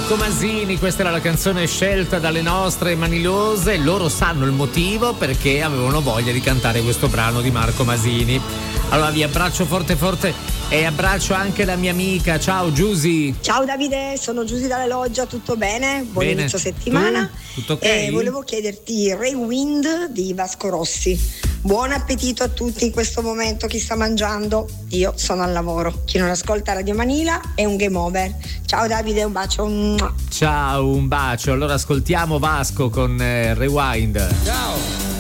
Marco Masini, questa era la canzone scelta dalle nostre maniliose. Loro sanno il motivo perché avevano voglia di cantare questo brano di Marco Masini. Allora vi abbraccio forte forte e abbraccio anche la mia amica. Ciao Giusy. Ciao Davide, sono Giusy dalle Loggia, tutto bene? Buon inizio settimana. Tutto ok? E volevo chiederti Rewind di Vasco Rossi. Buon appetito a tutti in questo momento, chi sta mangiando? Io sono al lavoro. Chi non ascolta Radio Manila è un game over. Ciao Davide, un bacio. Ciao, un bacio. Allora ascoltiamo Vasco con Rewind. Ciao.